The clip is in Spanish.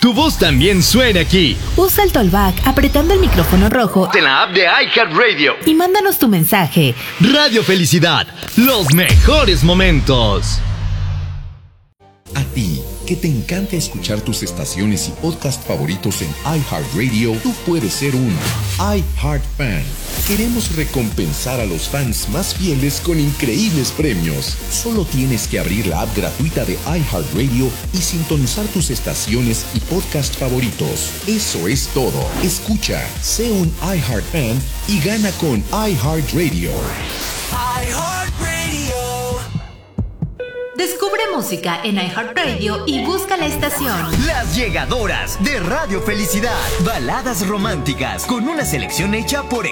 tu voz también suena aquí. Usa el Tollback apretando el micrófono rojo En la app de iHeartRadio. y mándanos tu mensaje. Radio Felicidad, los mejores momentos. A ti, que te encanta escuchar tus estaciones y podcast favoritos en iHeartRadio, tú puedes ser un iHeart Fan. Queremos recompensar a los fans más fieles con increíbles premios. Solo tienes que abrir la app gratuita de iHeartRadio y sintonizar tus estaciones y podcast favoritos. Eso es todo. Escucha, sé un iHeart Fan y gana con iHeartRadio. iHeartRadio. Descubre música en iHeartRadio y busca la estación. Las llegadoras de Radio Felicidad. Baladas románticas con una selección hecha por